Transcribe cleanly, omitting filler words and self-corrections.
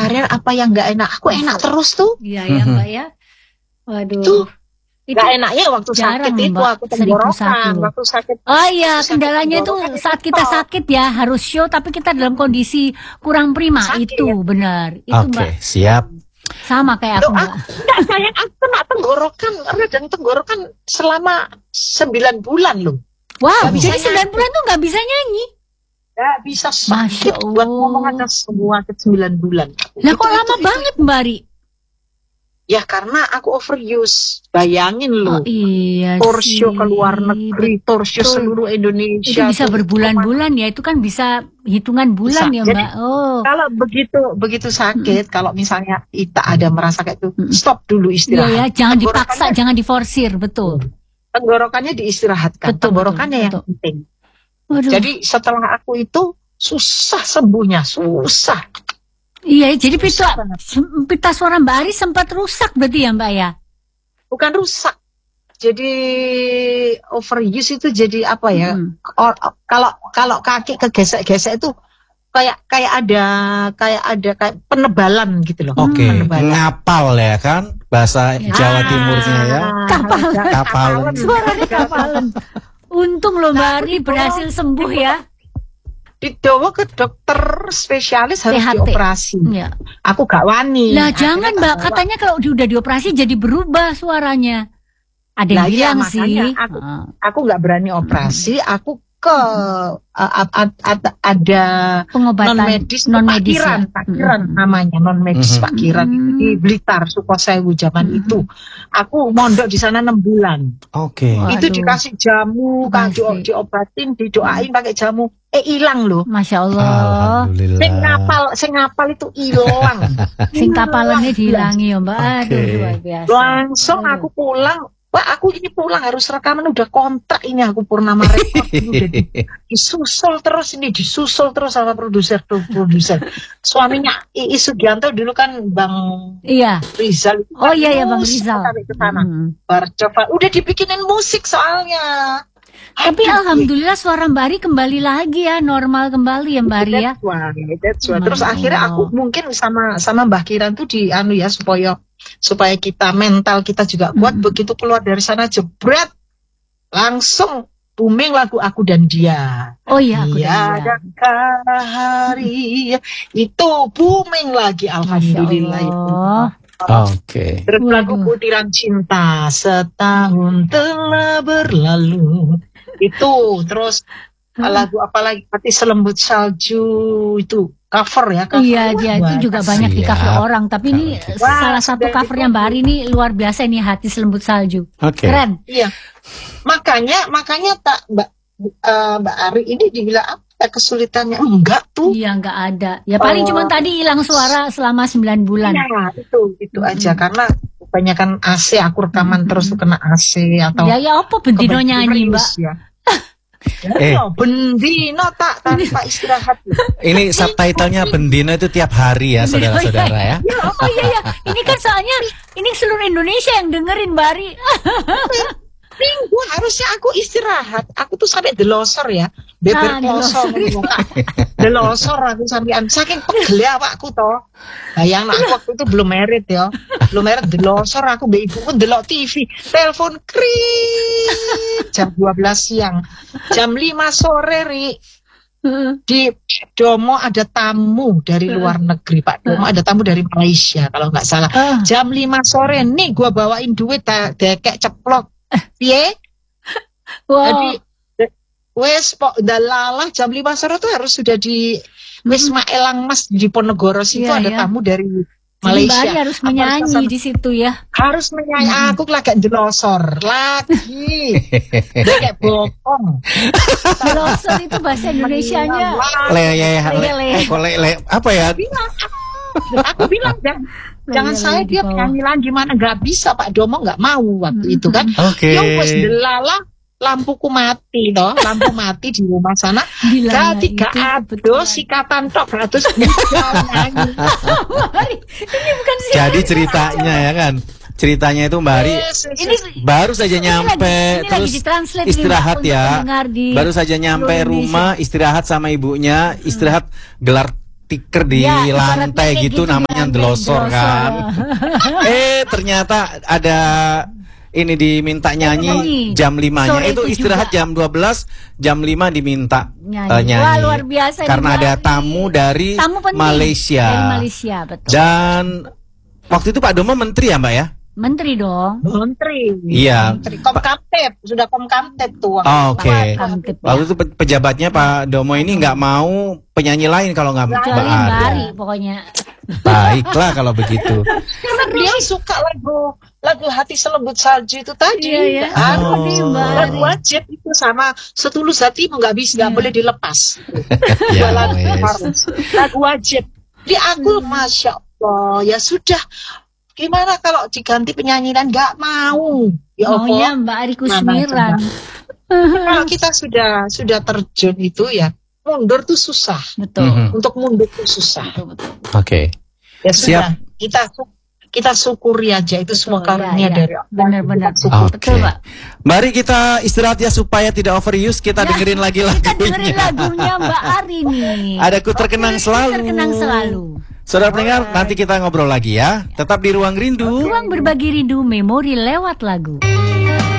Hari-hari apa yang nggak enak, aku enak terus tuh. Iya ya Mbak ya. Waduh. Tuh. Itu Gak enaknya waktu sakit itu Mbak, aku tenggorokan. Waktu sakit. Oh iya, kendalanya itu saat kita sakit ya harus show, tapi kita dalam kondisi kurang prima. Sakit, itu ya? Benar. Itu Mbak. Siap. Sama kayak aku Mbak. Enggak, sayang, aku kena tenggorokan, radang tenggorokan selama 9 bulan loh. Wow, jadi 9 bulan tuh nggak bisa nyanyi? Nggak bisa, sakit buat ngomong aja semua ke 9 bulan. Lah kok lama banget Mbak Ri? Ya karena aku overuse. Bayangin loh. Oh, iya torshow ke luar negeri, torshow seluruh Indonesia. Itu bisa berbulan-bulan ya, itu kan bisa hitungan bulan bisa. Ya Mbak. Jadi, kalau begitu sakit, kalau misalnya kita ada merasa kayak itu, stop dulu istirahat. Iya ya, jangan dipaksa, jangan diforsir, betul. Tenggorokannya diistirahatkan, tenggorokannya yang penting. Waduh. Jadi setelah aku itu susah sembuhnya, susah. Iya, jadi pita suara Mbak Ari sempat rusak berarti ya Mbak ya? Bukan rusak, jadi overuse itu jadi apa ya? Kalau kaki kegesek-gesek itu kayak ada penebalan gitu loh. Oke, ngapal ya kan bahasa Jawa Timurnya ya. Kapalan. Suaranya kapalan. Untung loh Mbak Ari berhasil sembuh ya. Dibawa ke dokter spesialis harus dioperasi. Ya. Aku gak wani. Lah jangan Mbak, katanya kalau udah dioperasi jadi berubah suaranya. Ada yang bilang sih. Aku gak berani operasi. Aku ke ada pengobatan non medis Pakiran namanya, non medis Pakiran di Blitar, Sukosewu zaman itu. Aku mondok di sana 6 bulan. Oke. Itu dikasih jamu, diobatin, didoain pakai jamu. Hilang loh. Masya Allah. Sing ngapal itu hilang. Sing kapalannya dihilangi ya Mbak. Aduh, luar biasa. Langsung aku pulang. Wah, aku ini pulang harus rekaman, udah kontrak ini aku Purnama Record udah disusul terus sama produser. Suaminya Iis Sugianto dulu kan Bang Rizal. Oh iya ya Bang Rizal. Ke sana. Coba udah dibikinin musik soalnya. Tapi alhamdulillah suara Mbak Ari kembali lagi ya, normal kembali ya Mbak Ari ya. That's why. Terus akhirnya aku mungkin sama Mbah Kiran tuh ya supaya kita mental kita juga kuat. Begitu keluar dari sana jebret langsung booming lagu Aku dan Dia. Oh iya, Aku dan Dia. Hari itu booming lagi, alhamdulillah itu. Oke. Terus lagu Butiran Cinta, setahun telah berlalu. Itu terus lagu apa lagi? Hati Selembut Salju itu cover ya. Iya, itu juga banyak di cover orang. Tapi ini salah satu covernya Mbak Ari ini luar biasa ini, Hati Selembut Salju. Keren. Iya. Makanya Mbak Ari ini dibilang apa kesulitannya? Enggak tuh. Iya, enggak ada. Ya paling cuma tadi hilang suara selama 9 bulan. Iya, itu aja karena kebanyakan AC, aku rekaman terus tuh kena AC atau. Ya apa bendino nyanyi Mbak? Ya. Bendino tak tanpa istirahat. Ini subtitlenya Bendino itu tiap hari ya saudara-saudara ya. Oh iya. Ini kan soalnya ini seluruh Indonesia yang dengerin Mbak Ari. Minggu harusnya aku istirahat. Aku tuh sampai delosor ya. Beber klosor delosor aku sampean saking pegel awakku toh. Bayang aku waktu itu belum married ya. Belum married delosor aku mbek ibuku ndelok TV. Telepon kring jam 12 siang. Jam 5 sore di Domo ada tamu dari luar negeri, Pak Domo ada tamu dari Malaysia kalau nggak salah. Jam 5 sore nih gua bawain duit dekek ceplok. Piye? Jadi wes dalalah jam 5 sore tuh harus sudah di Wisma Elang Mas di Ponegoro situ ada tamu dari Malaysia. Jadi harus menyanyi di situ ya. Harus menyanyi. Aku lagi delosor lagi. Dia kayak bokong. Delosor itu bahasa Indonesianya. Apa ya? Aku bilang jangan saya dia penyanyi lagi gimana, nggak bisa Pak Domo nggak mau waktu itu kan. Yang wes delala lampuku mati toh, lampu mati di rumah sana. Ketika aduh sikatan tok terus nyanyi. Ini bukan sih. Jadi ceritanya ya kan. Ceritanya itu Mbak Ari ini baru saja nyampe terus istirahat ya. Baru saja nyampe rumah istirahat sama ibunya, istirahat gelar stiker di lantai gitu namanya delosor kan. Ternyata ada ini diminta nyanyi jam 5-nya. Itu istirahat jam 12, jam 5 diminta nyanyi. Wah, luar biasa. Karena ada tamu dari Malaysia. Dari Malaysia, betul. Dan waktu itu Pak Domo menteri ya, Mbak ya? Menteri dong. Menteri. Iya. Komkamtib, sudah Komkamtib tuh. Oke. Waktu itu pejabatnya Pak Domo ini nggak mau penyanyi lain kalau nggak Mbak Ari. Pokoknya. Baiklah kalau begitu. Karena dia suka lagu Hati Selembut Salju itu tadi. Iya, lagu wajib itu sama Setulus Hatimu nggak boleh dilepas. Lagu wajib. Di aku Masya Allah, ya sudah. Gimana kalau diganti penyanyi dan nggak mau? Ya maunya Mbak Ari Kusmiran. Kalau kita sudah terjun itu ya mundur tuh susah. Betul. Untuk mundur tuh susah. Oke. Ya sudah. Kita syukuri aja itu semua karunia dari Allah. Benar-benar. Betul, Mbak. Mari kita istirahat ya supaya tidak overuse. Kita dengerin lagi lagunya. Kita dengerin lagunya Mbak Ari nih. Ada Ku Terkenang Selalu. Saudara pendengar, nanti kita ngobrol lagi ya. Tetap di Ruang Rindu. Ruang berbagi rindu, memori lewat lagu.